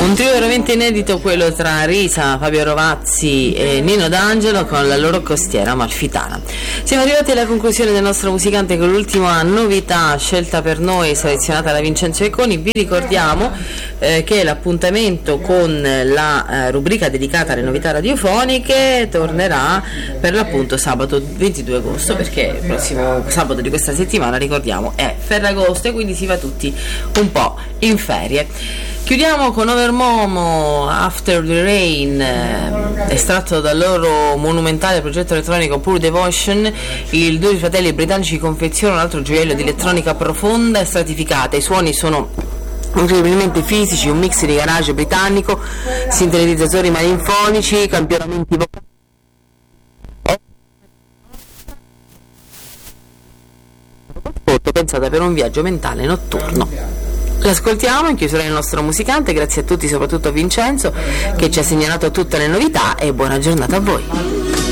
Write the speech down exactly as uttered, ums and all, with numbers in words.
Un trio veramente inedito, quello tra Risa, Fabio Rovazzi e Nino D'Angelo con la loro Costiera Amalfitana. Siamo arrivati alla conclusione del nostro musicante con l'ultima novità scelta per noi, selezionata da Vincenzo Ecconi. Vi ricordiamo eh, che l'appuntamento con la eh, rubrica dedicata alle novità radiofoniche tornerà per l'appunto sabato ventidue agosto, perché il prossimo sabato di questa settimana, ricordiamo, è Ferragosto e quindi si va tutti un po' in ferie. Chiudiamo con Overmomo, After the Rain, eh, estratto dal loro monumentale progetto elettronico Pure Devotion. Il due fratelli britannici confezionano un altro gioiello di elettronica profonda e stratificata. I suoni sono incredibilmente fisici, un mix di garage britannico, sintetizzatori malinfonici, campionamenti vocali. Pensata per un viaggio mentale notturno. L'ascoltiamo in chiusura del nostro musicante. Grazie a tutti, soprattutto a Vincenzo che ci ha segnalato tutte le novità, e buona giornata a voi.